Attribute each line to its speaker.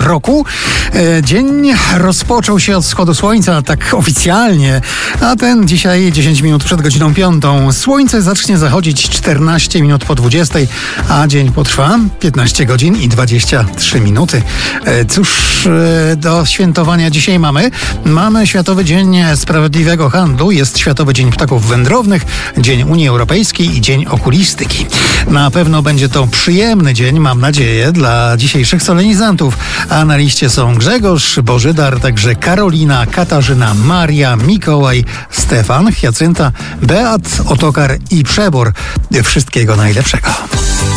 Speaker 1: roku. Dzień rozpoczął się od wschodu słońca, tak oficjalnie, a ten dzisiaj 10 minut przed godziną 5. Słońce zacznie zachodzić 14 minut po 20, a dzień potrwa 15 godzin i 23 minuty. Cóż do świętowania dzisiaj mamy? Mamy Światowy Dzień Sprawiedliwego Handlu, jest Światowy Dzień Ptaków Wędrownych, Dzień Unii Europejskiej i Dzień Okulistyki. Na pewno będzie to przyjemny dzień, mam nadzieję, dla dzisiejszych solenizantów. A na liście są Grzegorz, Bożydar, także Karolina, Katarzyna, Maria, Mikołaj, Stefan, Hiacynta, Beat, Otokar i Przebor. Wszystkiego najlepszego.